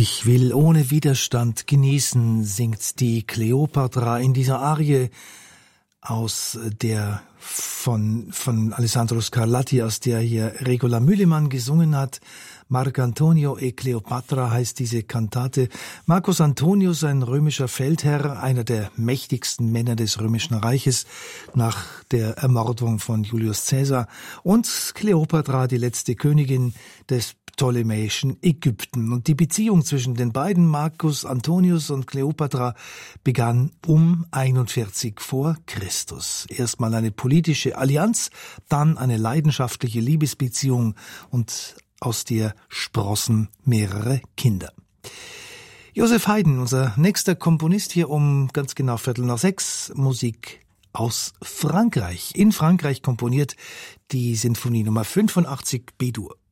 Ich will ohne Widerstand genießen, singt die Kleopatra in dieser Arie aus der von Alessandro Scarlatti, aus der hier Regula Müllemann gesungen hat. Marcantonio e Cleopatra heißt diese Kantate. Marcus Antonius, ein römischer Feldherr, einer der mächtigsten Männer des Römischen Reiches nach der Ermordung von Julius Caesar, und Kleopatra, die letzte Königin des ptolemäischen Ägypten. Und die Beziehung zwischen den beiden, Marcus Antonius und Kleopatra, begann um 41 vor Christus. Erstmal eine politische Allianz, dann eine leidenschaftliche Liebesbeziehung, und aus der sprossen mehrere Kinder. Joseph Haydn, unser nächster Komponist, hier um ganz genau 5:45, Musik aus Frankreich. In Frankreich komponiert die Sinfonie Nummer 85 B-Dur.